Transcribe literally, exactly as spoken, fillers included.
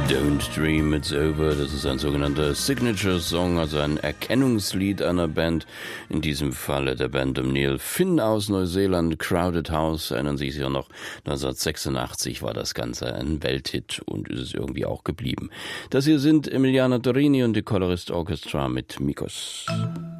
Don't Dream It's Over, das ist ein sogenannter Signature-Song, also ein Erkennungslied einer Band, in diesem Falle der Band um Neil Finn aus Neuseeland, Crowded House, erinnern Sie sich ja noch, neunzehnhundertsechsundachtzig war das Ganze ein Welthit und ist es irgendwie auch geblieben. Das hier sind Emiliana Torini und die Colorist Orchestra mit Migos.